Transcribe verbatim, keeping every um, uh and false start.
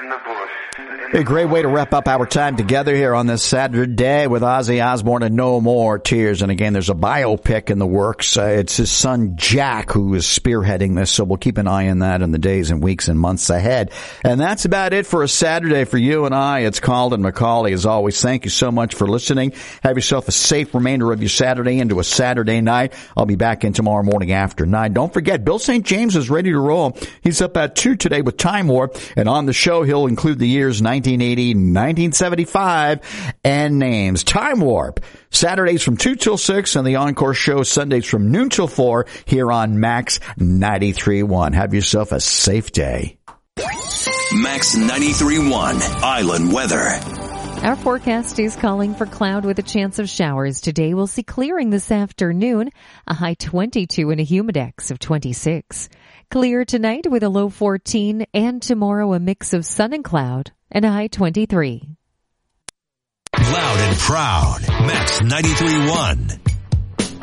in the bush. A great way to wrap up our time together here on this Saturday with Ozzy Osbourne and No More Tears. And again, there's a biopic in the works. Uh, it's his son Jack who is spearheading this, so we'll keep an eye on that in the days and weeks and months ahead. And that's about it for a Saturday for you and I. It's Calden McCauley. As always, thank you so much for listening. Have yourself a safe remainder of your Saturday into a Saturday night. I'll be back in tomorrow morning after nine. Don't forget, Bill Saint James is ready to roll. He's up at two today with Time Warp, and on the show he'll include the years nineteen eighty, nineteen seventy-five, and names. Time Warp, Saturdays from two till six, and the Encore show Sundays from noon till four here on Max ninety-three point one. Have yourself a safe day. Max ninety-three point one, Island Weather. Our forecast is calling for cloud with a chance of showers. Today we'll see clearing this afternoon, a high twenty-two and a humidex of twenty-six. Clear tonight with a low fourteen, and tomorrow a mix of sun and cloud and a high twenty-three. Loud and proud, Max ninety-three point one.